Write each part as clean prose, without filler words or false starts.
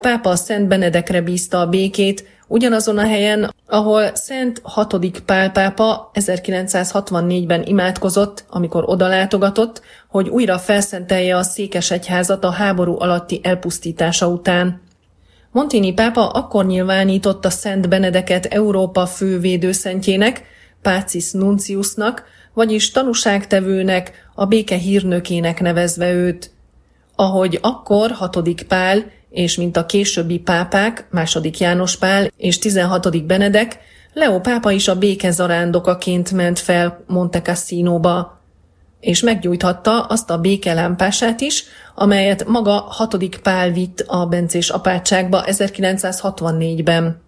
Pápa Szent Benedekre bízta a békét, ugyanazon a helyen, ahol Szent 6. Pál pápa 1964-ben imádkozott, amikor odalátogatott, hogy újra felszentelje a székesegyházat a háború alatti elpusztítása után. Montini pápa akkor nyilvánította Szent Benedeket Európa fő védőszentjének, Pacis Nunciusnak, vagyis tanúságtevőnek, a béke hírnökének nevezve őt. Ahogy akkor 6. Pál, és mint a későbbi pápák, II. János Pál és 16. Benedek, Leó pápa is a béke zarándokaként ment fel Monte Cassinóba, és meggyújthatta azt a békelámpását is, amelyet maga 6. Pál vitt a bencés apátságba 1964-ben.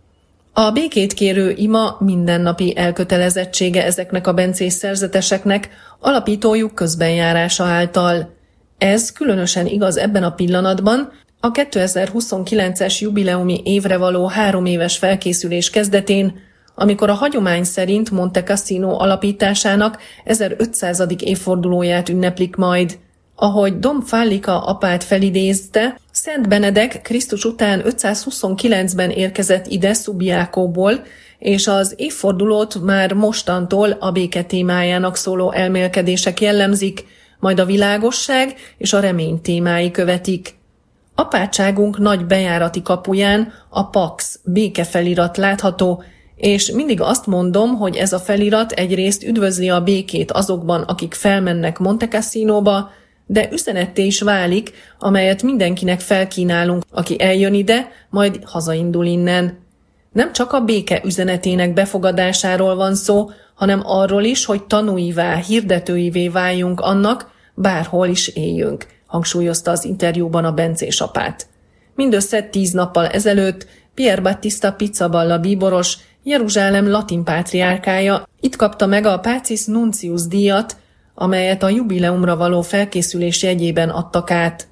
A békét kérő ima mindennapi elkötelezettsége ezeknek a bencés szerzeteseknek alapítójuk közbenjárása által. Ez különösen igaz ebben a pillanatban, a 2029-es jubileumi évre való 3 éves felkészülés kezdetén, amikor a hagyomány szerint Monte Cassino alapításának 1500. évfordulóját ünneplik majd. Ahogy Dom Fállika apát felidézte, Szent Benedek Krisztus után 529-ben érkezett ide Subiacóból, és az évfordulót már mostantól a béke témájának szóló elmélkedések jellemzik, majd a világosság és a remény témái követik. Apátságunk nagy bejárati kapuján a Pax békefelirat látható, és mindig azt mondom, hogy ez a felirat egyrészt üdvözli a békét azokban, akik felmennek Monte Cassinóba, de üzenetté is válik, amelyet mindenkinek felkínálunk, aki eljön ide, majd hazaindul innen. Nem csak a béke üzenetének befogadásáról van szó, hanem arról is, hogy tanúivá, hirdetőivé váljunk annak, bárhol is éljünk, hangsúlyozta az interjúban a bencés apát. Mindössze 10 nappal ezelőtt Pier Battista Pizzaballa bíboros, Jeruzsálem latin pátriárkája itt kapta meg a Pacis Nuncius díjat, amelyet a jubileumra való felkészülés jegyében adtak át.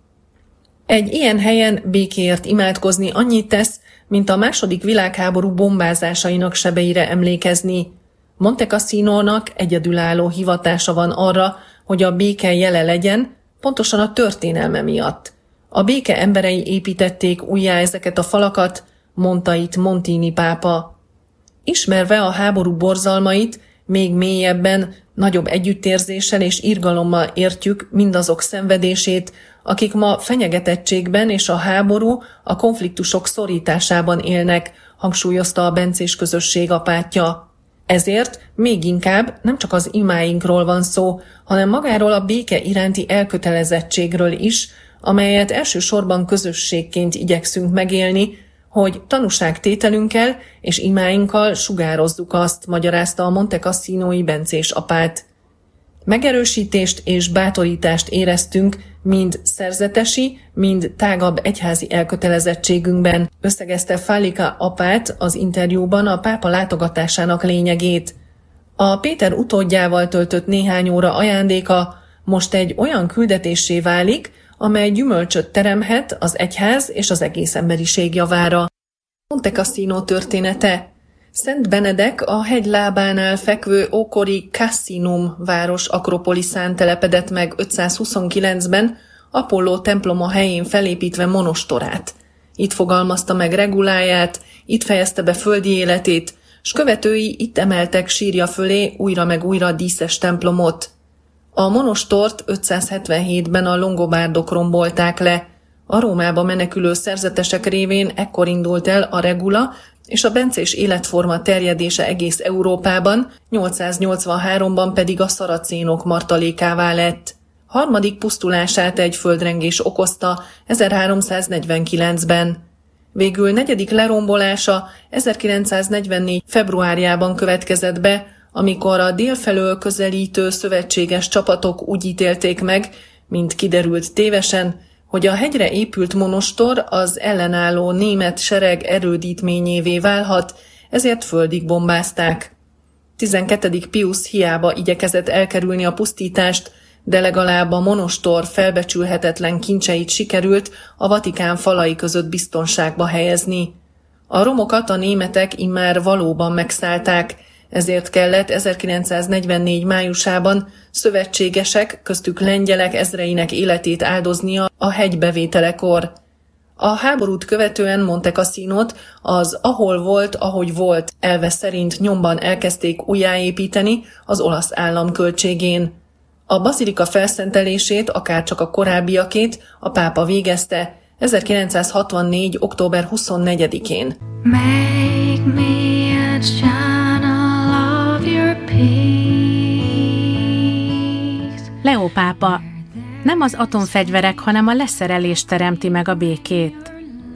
Egy ilyen helyen békéért imádkozni annyit tesz, mint a II. Világháború bombázásainak sebeire emlékezni. Monte Cassinónak egyedülálló hivatása van arra, hogy a béke jele legyen, pontosan a történelme miatt. A béke emberei építették újjá ezeket a falakat, mondta itt Montini pápa. Ismerve a háború borzalmait, még mélyebben, nagyobb együttérzéssel és irgalommal értjük mindazok szenvedését, akik ma fenyegetettségben és a háború, a konfliktusok szorításában élnek, hangsúlyozta a bencés közösség apátja. Ezért még inkább nem csak az imáinkról van szó, hanem magáról a béke iránti elkötelezettségről is, amelyet elsősorban közösségként igyekszünk megélni, hogy tanúságtételünkkel és imáinkkal sugározzuk azt, magyarázta a Monte Cassinói bencés apát. Megerősítést és bátorítást éreztünk mind szerzetesi, mind tágabb egyházi elkötelezettségünkben, összegezte Fállika apát az interjúban a pápa látogatásának lényegét. A Péter utódjával töltött néhány óra ajándéka most egy olyan küldetésé válik, amely gyümölcsöt teremhet az egyház és az egész emberiség javára. Monte Cassino története. Szent Benedek a hegy lábánál fekvő ókori Cassinum város akropoliszán telepedett meg 529-ben, Apolló temploma helyén felépítve monostorát. Itt fogalmazta meg reguláját, itt fejezte be földi életét, s követői itt emeltek sírja fölé újra meg újra díszes templomot. A monostort 577-ben a longobárdok rombolták le. A Rómába menekülő szerzetesek révén ekkor indult el a regula és a bencés életforma terjedése egész Európában, 883-ban pedig a szaracénok martalékává lett. Harmadik pusztulását egy földrengés okozta 1349-ben. Végül negyedik lerombolása 1944. februárjában következett be, amikor a dél felől közelítő szövetséges csapatok úgy ítélték meg, mint kiderült tévesen, hogy a hegyre épült monostor az ellenálló német sereg erődítményévé válhat, ezért földig bombázták. 12. Pius hiába igyekezett elkerülni a pusztítást, de legalább a monostor felbecsülhetetlen kincseit sikerült a Vatikán falai között biztonságba helyezni. A romokat a németek immár valóban megszállták, ezért kellett 1944. májusában szövetségesek, köztük lengyelek ezreinek életét áldoznia a hegybevételekor. A háborút követően Monte Cassinót az ahol volt, ahogy volt elve szerint nyomban elkezdték újjáépíteni az olasz állam költségén. A bazilika felszentelését, akárcsak a korábbiakét a pápa végezte 1964. október 24-én. Make me a channel of your peace. Leó pápa, nem az atomfegyverek, hanem a leszerelés teremti meg a békét.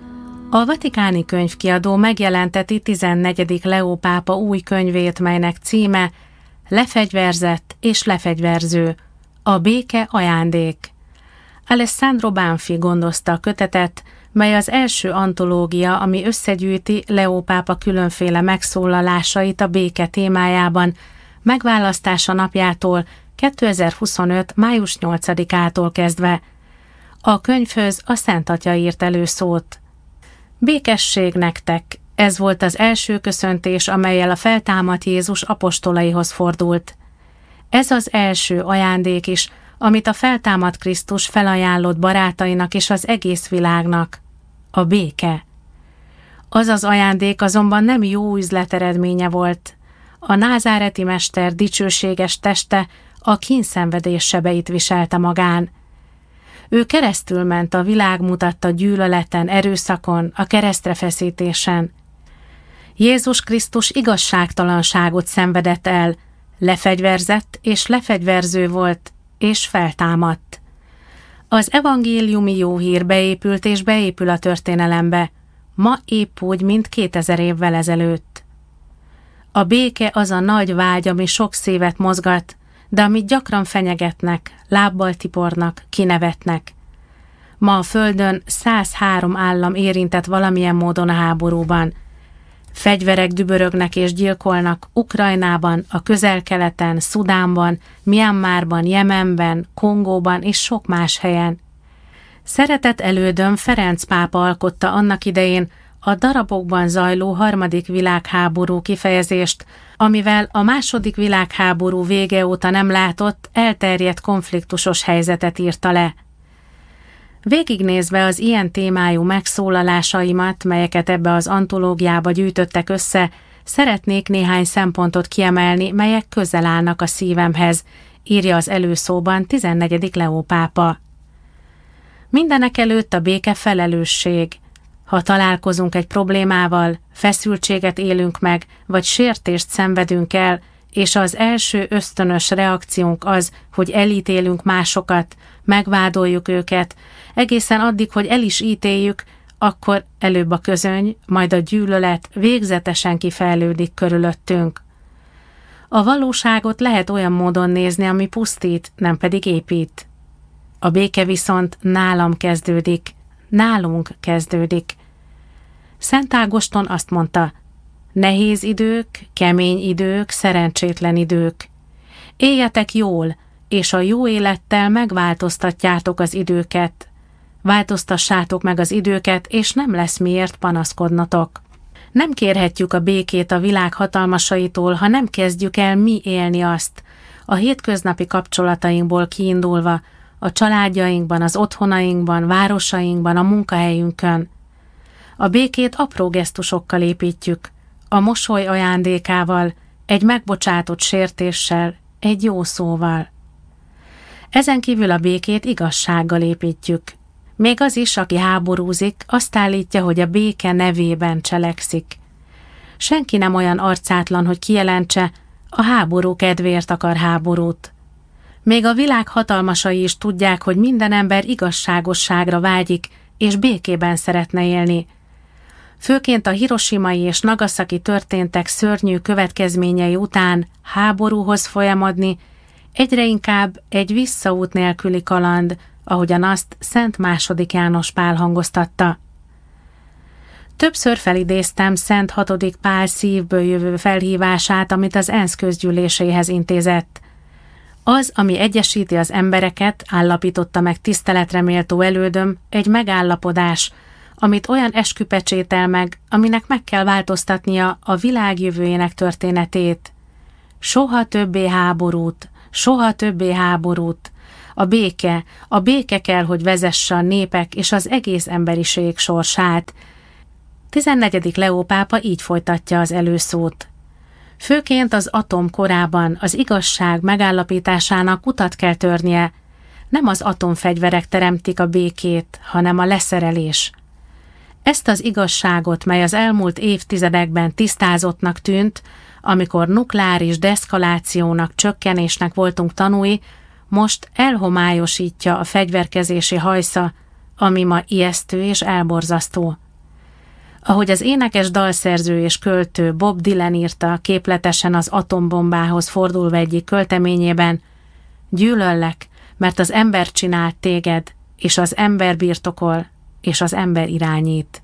A Vatikáni Könyvkiadó megjelenteti 14. Leó pápa új könyvét, melynek címe Lefegyverzett és lefegyverző. A béke ajándék. Alessandro Banfi gondozta a kötetet, mely az első antológia, ami összegyűjti Leó pápa különféle megszólalásait a béke témájában, megválasztása napjától 2025. május 8-ától kezdve. A könyvhöz a Szent Atya írt előszót. Békesség nektek, ez volt az első köszöntés, amellyel a feltámadt Jézus apostolaihoz fordult. Ez az első ajándék is, amit a feltámadt Krisztus felajánlott barátainak és az egész világnak. A béke. Az az ajándék azonban nem jó üzlet eredménye volt. A názáreti mester dicsőséges teste a kínszenvedés sebeit viselte magán. Ő keresztül ment, a világ mutatta gyűlöleten, erőszakon, a keresztre feszítésen. Jézus Krisztus igazságtalanságot szenvedett el, lefegyverzett és lefegyverző volt, és feltámadt. Az evangéliumi jó hír beépült és beépül a történelembe, ma épp úgy, mint 2000 évvel ezelőtt. A béke az a nagy vágy, ami sok szívet mozgat, de amit gyakran fenyegetnek, lábbal tipornak, kinevetnek. Ma a Földön 103 állam érintett valamilyen módon a háborúban. Fegyverek dübörögnek és gyilkolnak Ukrajnában, a Közel-Keleten, Szudánban, Myanmarban, Jemenben, Kongóban és sok más helyen. Szeretett elődöm Ferenc pápa alkotta annak idején a darabokban zajló harmadik világháború kifejezést, amivel a második világháború vége óta nem látott, elterjedt konfliktusos helyzetet írta le. Végignézve az ilyen témájú megszólalásaimat, melyeket ebbe az antológiába gyűjtöttek össze, szeretnék néhány szempontot kiemelni, melyek közel állnak a szívemhez, írja az előszóban 14. Leó pápa. Mindenekelőtt a béke felelősség. Ha találkozunk egy problémával, feszültséget élünk meg, vagy sértést szenvedünk el, és az első ösztönös reakciónk az, hogy elítélünk másokat, megvádoljuk őket, egészen addig, hogy el is ítéljük, akkor előbb a közöny, majd a gyűlölet végzetesen kifejlődik körülöttünk. A valóságot lehet olyan módon nézni, ami pusztít, nem pedig épít. A béke viszont nálam kezdődik, nálunk kezdődik. Szent Ágoston azt mondta, nehéz idők, kemény idők, szerencsétlen idők. Éljetek jól, és a jó élettel megváltoztatjátok az időket. Változtassátok meg az időket, és nem lesz miért panaszkodnotok. Nem kérhetjük a békét a világ hatalmasaitól, ha nem kezdjük el mi élni azt, a hétköznapi kapcsolatainkból kiindulva, a családjainkban, az otthonainkban, városainkban, a munkahelyünkön. A békét apró gesztusokkal építjük, a mosoly ajándékával, egy megbocsátott sértéssel, egy jó szóval. Ezen kívül a békét igazsággal építjük. Még az is, aki háborúzik, azt állítja, hogy a béke nevében cselekszik. Senki nem olyan arcátlan, hogy kijelentse, a háború kedvéért akar háborút. Még a világ hatalmasai is tudják, hogy minden ember igazságosságra vágyik, és békében szeretne élni. Főként a hiroshimai és nagasaki történtek szörnyű következményei után háborúhoz folyamodni, egyre inkább egy visszaút nélküli kaland, ahogyan azt Szent II. János Pál hangoztatta. Többször felidéztem Szent VI. Pál szívből jövő felhívását, amit az ENSZ közgyűléséhez intézett. Az, ami egyesíti az embereket, állapította meg tiszteletre méltó elődöm, egy megállapodás, amit olyan eskü pecsétel meg, aminek meg kell változtatnia a világ jövőjének történetét. Soha többé háborút, soha többé háborút. A béke kell, hogy vezesse a népek és az egész emberiség sorsát. 14. Leó pápa így folytatja az előszót. Főként az atom korában az igazság megállapításának utat kell törnie. Nem az atomfegyverek teremtik a békét, hanem a leszerelés. Ezt az igazságot, mely az elmúlt évtizedekben tisztázottnak tűnt, amikor nukleáris deeszkalációnak, csökkenésnek voltunk tanúi, most elhomályosítja a fegyverkezési hajsza, ami ma ijesztő és elborzasztó. Ahogy az énekes dalszerző és költő Bob Dylan írta képletesen az atombombához fordulva egyik költeményében, gyűlöllek, mert az ember csinált téged, és az ember birtokol, és az ember irányít.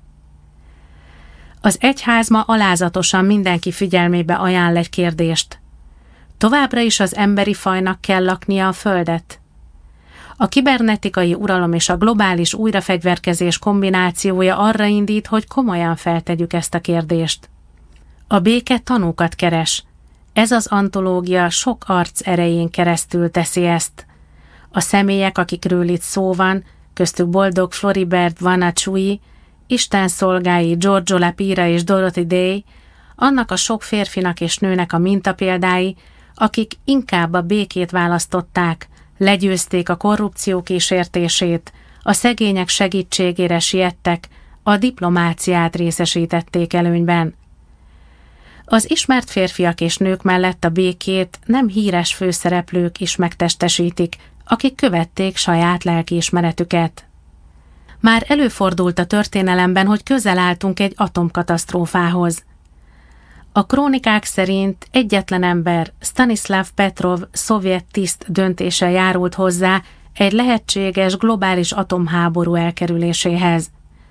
Az egyház ma alázatosan mindenki figyelmébe ajánl egy kérdést. Továbbra is az emberi fajnak kell laknia a földet? A kibernetikai uralom és a globális újrafegyverkezés kombinációja arra indít, hogy komolyan feltegyük ezt a kérdést. A béke tanúkat keres. Ez az antológia sok arc erején keresztül teszi ezt. A személyek, akikről itt szó van, köztük boldog Floribert Vanachui, Isten szolgái Giorgio Lapira és Dorothy Day, annak a sok férfinak és nőnek a mintapéldái, akik inkább a békét választották, legyőzték a korrupció kísértését, a szegények segítségére siettek, a diplomáciát részesítették előnyben. Az ismert férfiak és nők mellett a békét nem híres főszereplők is megtestesítik, akik követték saját lelkiismeretüket. Már előfordult a történelemben, hogy közel álltunk egy atomkatasztrófához. A krónikák szerint egyetlen ember, Stanislav Petrov szovjet tiszt döntése járult hozzá egy lehetséges globális atomháború elkerüléséhez.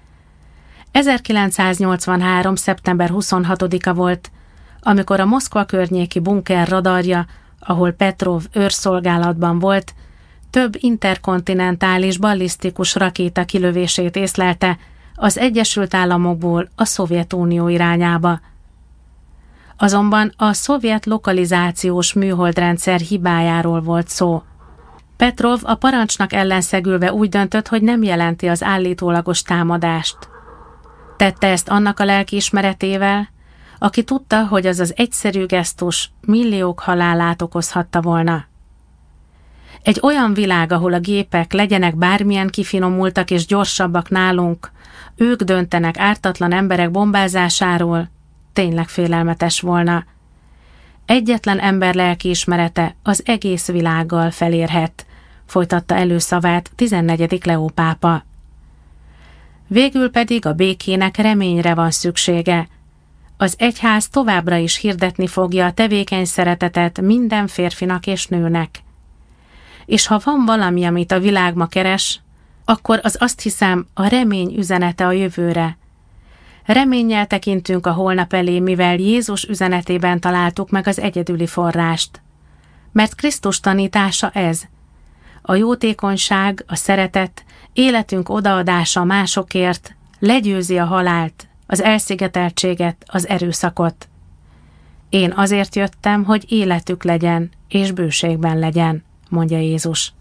1983. szeptember 26-a volt, amikor a Moszkva környéki bunker radarja, ahol Petrov őrszolgálatban volt, több interkontinentális ballisztikus rakéta kilövését észlelte az Egyesült Államokból a Szovjetunió irányába. Azonban a szovjet lokalizációs műholdrendszer hibájáról volt szó. Petrov a parancsnak ellenszegülve úgy döntött, hogy nem jelenti az állítólagos támadást. Tette ezt annak a lelkiismeretével, aki tudta, hogy az az egyszerű gesztus milliók halálát okozhatta volna. Egy olyan világ, ahol a gépek legyenek bármilyen kifinomultak és gyorsabbak nálunk, ők döntenek ártatlan emberek bombázásáról, tényleg félelmetes volna. Egyetlen ember lelkiismerete az egész világgal felérhet, folytatta előszavát 14. Leó pápa. Végül pedig a békének reményre van szüksége. Az egyház továbbra is hirdetni fogja a tevékeny szeretetet minden férfinak és nőnek. És ha van valami, amit a világ ma keres, akkor az azt hiszem a remény üzenete a jövőre. Reménnyel tekintünk a holnap elé, mivel Jézus üzenetében találtuk meg az egyedüli forrást. Mert Krisztus tanítása ez. A jótékonyság, a szeretet, életünk odaadása másokért legyőzi a halált, az elszigeteltséget, az erőszakot. Én azért jöttem, hogy életük legyen, és bőségben legyen, mondja Jézus.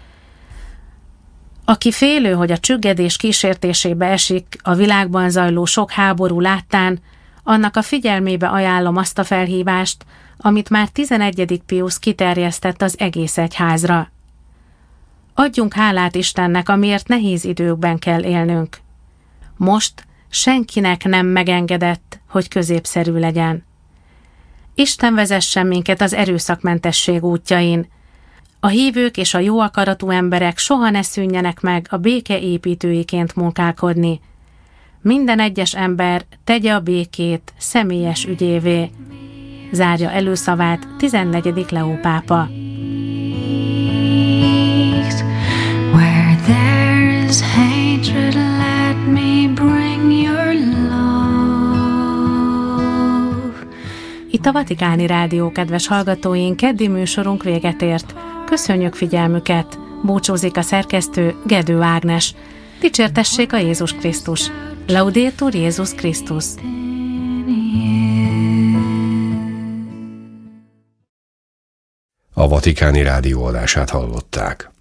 Aki félő, hogy a csüggedés kísértésébe esik a világban zajló sok háború láttán, annak a figyelmébe ajánlom azt a felhívást, amit már 11. Piusz kiterjesztett az egész egyházra. Adjunk hálát Istennek, amiért nehéz időkben kell élnünk. Most senkinek nem megengedett, hogy középszerű legyen. Isten vezessen minket az erőszakmentesség útjain. A hívők és a jó akaratú emberek soha ne szűnjenek meg a béke építőiként munkálkodni. Minden egyes ember tegye a békét személyes ügyévé. Zárja előszavát 14. Leó pápa. Where there's hatred, let me bring your love. Itt a Vatikáni Rádió, kedves hallgatóink, keddi műsorunk véget ért. Köszönjük figyelmüket! Búcsúzik a szerkesztő, Gedő Ágnes. Dicsértessék a Jézus Krisztus! Laudetur Jézus Krisztus! A Vatikáni Rádió adását hallották.